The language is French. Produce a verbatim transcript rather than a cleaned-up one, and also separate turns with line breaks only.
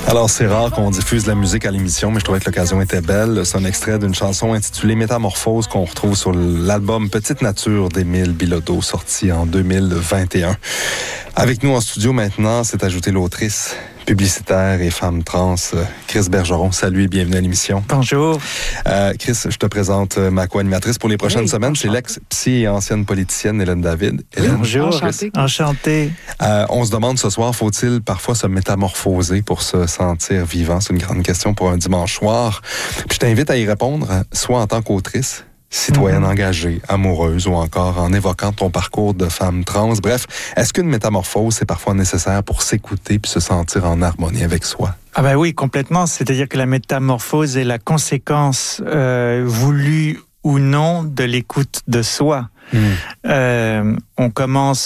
Alors, c'est rare qu'on diffuse de la musique à l'émission, mais je trouvais que l'occasion était belle. C'est un extrait d'une chanson intitulée Métamorphose qu'on retrouve sur l'album Petite Nature d'Émile Bilodeau, sorti en deux mille vingt et un. Avec nous en studio maintenant, s'est ajoutée l'autrice, publicitaire et femme trans, Chris Bergeron. Salut et bienvenue à l'émission.
Bonjour.
Euh, Chris, je te présente ma co-animatrice pour les prochaines oui, semaines. C'est l'ex-psy et ancienne politicienne Hélène David. Hélène,
bonjour. Enchanté. Enchanté.
Euh, on se demande ce soir, faut-il parfois se métamorphoser pour se sentir vivant? C'est une grande question pour un dimanche soir. Puis je t'invite à y répondre, soit en tant qu'autrice, citoyenne mm-hmm. engagée, amoureuse ou encore en évoquant ton parcours de femme trans. Bref, est-ce qu'une métamorphose, c'est parfois nécessaire pour s'écouter puis se sentir en harmonie avec soi?
Ah ben oui, complètement. C'est-à-dire que la métamorphose est la conséquence euh, voulue ou non de l'écoute de soi. Mm. Euh, on commence